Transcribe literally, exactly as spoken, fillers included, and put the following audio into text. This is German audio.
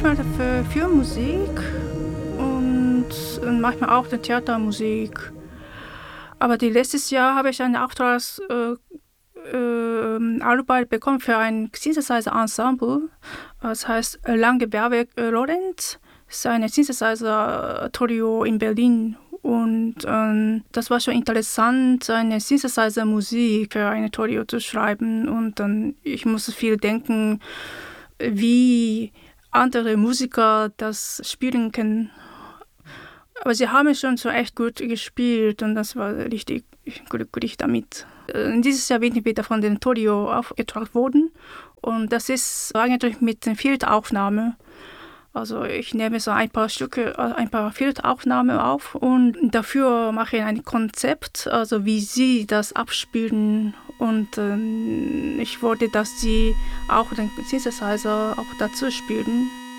manchmal für Filmmusik und, und manchmal auch die Theatermusik. Aber die letztes Jahr habe ich eine Auftrags äh, äh, Arbeit bekommen für ein Synthesizer-Ensemble. Das heißt Lange Bergwerk äh, Lorenz. Das ist ein Synthesizer-Trio in Berlin. Und ähm, das war schon interessant, eine Synthesizer-Musik für ein Trio zu schreiben. Und dann, ich musste viel denken, wie andere Musiker das spielen können. Aber sie haben schon so echt gut gespielt und das war richtig glücklich damit. Äh, Dieses Jahr bin ich wieder von dem Trio aufgetragen worden und das ist eigentlich mit der Filtaufnahme. Also ich nehme so ein paar Stücke, ein paar Filtaufnahmen auf und dafür mache ich ein Konzept, also wie sie das abspielen und äh, ich wollte, dass sie auch den Synthesizer auch dazu spielen.